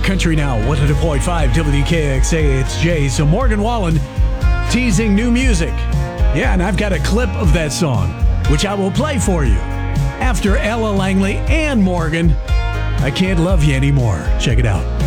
Country Now, 100.5 WKXA. It's Jay. So Morgan Wallen teasing new music. Yeah, and I've got a clip of that song, which I will play for you after Ella Langley and Morgan. I Can't Love You Anymore. Check it out.